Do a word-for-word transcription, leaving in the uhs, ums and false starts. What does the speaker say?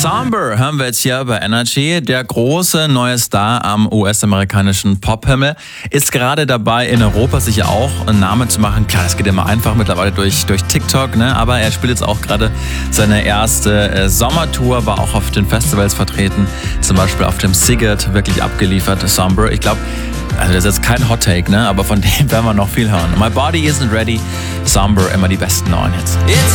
Somber hören wir jetzt hier bei Energy. Der große neue Star am U S-amerikanischen Pophimmel ist gerade dabei, in Europa sich ja auch einen Namen zu machen. Klar, das geht immer einfach mittlerweile durch, durch TikTok, ne? Aber er spielt jetzt auch gerade seine erste äh, Sommertour, war auch auf den Festivals vertreten, zum Beispiel auf dem Siget, wirklich abgeliefert, Somber. Ich glaube, also das ist jetzt kein Hot Take, ne? Aber von dem werden wir noch viel hören. My Body Isn't Ready, Somber, immer die besten neuen Hits.